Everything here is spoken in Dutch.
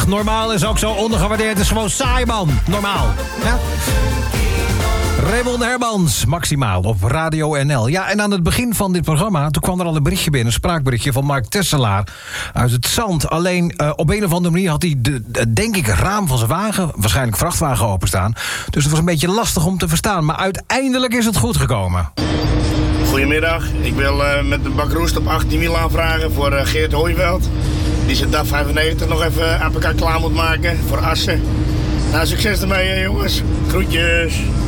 Normaal is ook zo ondergewaardeerd. Het is gewoon saai, man. Normaal. Ja? Raymond Hermans, Maximaal op Radio NL. Ja, en aan het begin van dit programma, toen kwam er al een berichtje binnen, een spraakberichtje van Mark Tesselaar uit het Zand. Alleen op een of andere manier had hij, denk ik, het raam van zijn wagen, waarschijnlijk vrachtwagen, openstaan. Dus het was een beetje lastig om te verstaan. Maar uiteindelijk is het goed gekomen. Goedemiddag, ik wil met een bak roest op 18 wiel aanvragen voor Geert Hooiveld. Die zijn DAF 95 nog even aan elkaar klaar moet maken voor Assen. Nou, succes ermee, jongens. Groetjes.